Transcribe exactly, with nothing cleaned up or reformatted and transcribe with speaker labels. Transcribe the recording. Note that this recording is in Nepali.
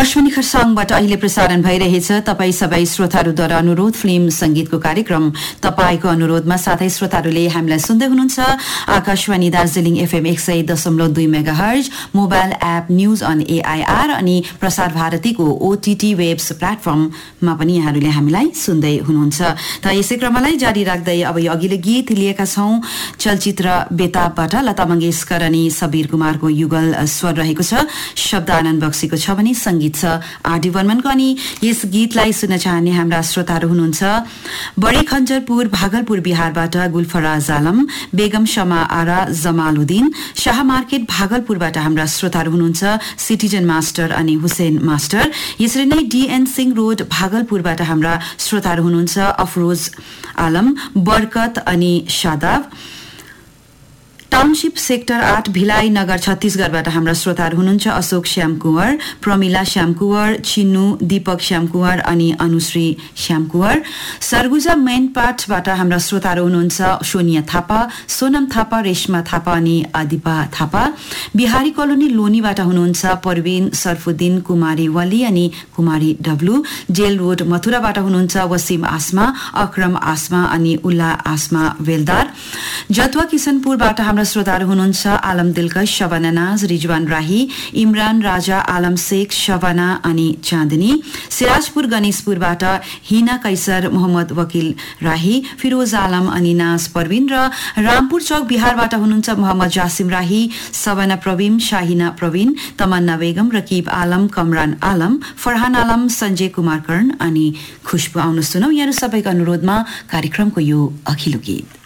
Speaker 1: आकाशवाणी खरसाङबाट अहिले प्रसारण भइरहेछ तपाईं सबै श्रोताहरूद्वारा अनुरोध फिल्म संगीतको कार्यक्रम तपाईको अनुरोधमा साथै श्रोताहरूले हामीलाई सुन्दै हुनुहुन्छ आकाशवाणी दार्जिलिङ एफएम एक सय दशमलव दुई megahertz mobile app news on AIR अनि प्रसार भारतीको ओटीटी वेब्स प्लेटफर्ममा पनि यहाँहरूले हामीलाई सुन्दै हुनुहुन्छ। त यसै क्रमलाई जारी राख्दै अब यो अघिल्लो गीत लिएका छौं चलचित्र बेताबबाट लता मंगेशकर अनि सबीर कुमारको युगल स्वर रहेको छ, शब्द आनन्द बक्सीको छ भने संगीत छ आरडी बर्मनको। अनि यस गीतलाई सुन्न चाहने हाम्रा श्रोताहरू हुनुहुन्छ बडे खञ्जरपुर भागलपुर बिहारबाट गुलफराज आलम, बेगम शमा आरा जमालुद्दीन, शाह मार्केट भागलपुरबाट हाम्रा श्रोताहरू हुनुहुन्छ सिटिजन मास्टर अनि हुसैन मास्टर। यसरी नै डीएन सिंह रोड भागलपुरबाट हाम्रा श्रोताहरू हुनुहुन्छ अफरोज आलम, बरकत अनि शादाब। टाउनशिप सेक्टर आठ भिलाई नगर छत्तीसगढ़बाट हाम्रा श्रोताहरू हुनुहुन्छ अशोक श्याम कुंवर, प्रमिला श्याम कुंवर, छिन्नु, दीपक श्याम कुंवर अनि अनुश्री श्याम कुंवर। सरगुजा मैनपाटबाट हाम्रा श्रोताहरू हुनुहुन्छ सोनिया थापा, सोनम थापा, रेशमा थापा अनि आदिपा थापा। बिहारी कलोनी लोनीबाट हुनुहुन्छ परवीन सरफुद्दीन, कुमारी वली अनि कुमारी डब्लु। जेल रोड मथुराबाट हुनुहुन्छ वसीम आसमा, अक्रम आसमा अनि उल्ला आसमा वेलदार। जतुवा किशनपुरबाट हाम्रा श्रोताहरू हुनुहुन्छ आलम दिलकश, शबाना नाज, रिजवान राही, इमरान राजा, आलम शेख, शबाना अनि चाँदनी। सिराजपुर गणेशपुरबाट हिना कैसर, मोहम्मद वकिल राही, फिरोज आलम अनि नाज परवीन। र रामपुर चौक बिहारबाट हुनुहुन्छ मोहम्मद जासिम राही, शबाना प्रवीण, शाहिना प्रवीण, तमन्ना बेगम, रकीब आलम, कमरान आलम, फरहान आलम, संजय कुमार कर्ण अनि खुशबु। आउनु सुनौ यहाँहरू सबैको अनुरोधमा कार्यक्रमको यो अघिल्लो गीत।